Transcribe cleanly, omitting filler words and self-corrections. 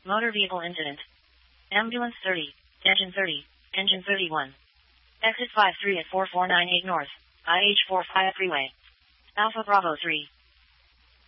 Motor vehicle incident. Ambulance 30. Engine 30. Engine 31. Exit 53 at 4498 North. IH45 Freeway. Alpha Bravo 3.